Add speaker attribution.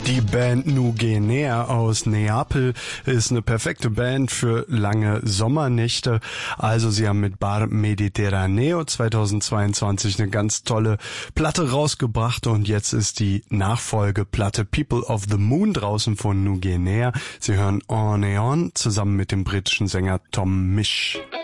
Speaker 1: Die Band Nugenea aus Neapel ist eine perfekte Band für lange Sommernächte. Also sie haben mit Bar Mediterraneo 2022 eine ganz tolle Platte rausgebracht und jetzt ist die Nachfolgeplatte People of the Moon draußen von Nugenea. Sie hören On Eon zusammen mit dem britischen Sänger Tom Misch.